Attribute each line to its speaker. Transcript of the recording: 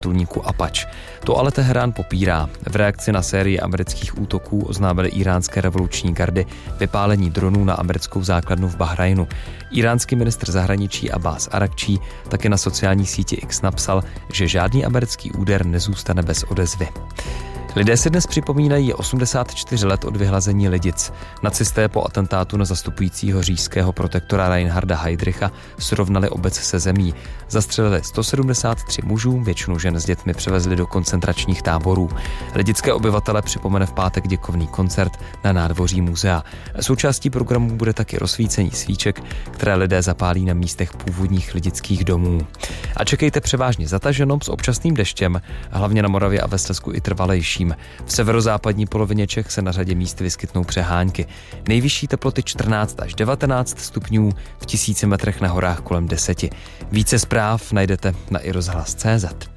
Speaker 1: vrtulníku Apache. To ale Teherán popírá. V reakci na sérii amerických útoků oznámily iránské revoluční gardy vypálení dronů na americkou základnu v Bahrajnu. Iránský ministr zahraničí Abbas Arakčí také na sociální síti X napsal, že žádný americký úder nezůstane bez odezvy. Lidé si dnes připomínají 84 let od vyhlazení Lidic. Nacisté po atentátu na zastupujícího říšského protektora Reinharda Heydricha srovnali obec se zemí. Zastřelili 173 mužů, většinu žen s dětmi převezli do koncentračních táborů. Lidické obyvatele připomene v pátek děkovný koncert na nádvoří muzea. Součástí programu bude taky rozsvícení svíček, které lidé zapálí na místech původních lidických domů. A čekejte převážně zataženo s občasným deštěm, hlavně na Moravě a ve Slezsku i trvalejší. V severozápadní polovině Čech se na řadě míst vyskytnou přehánky. Nejvyšší teploty 14 až 19 stupňů, v 1000 metrech na horách kolem 10. Více zpráv najdete na iRozhlas.cz.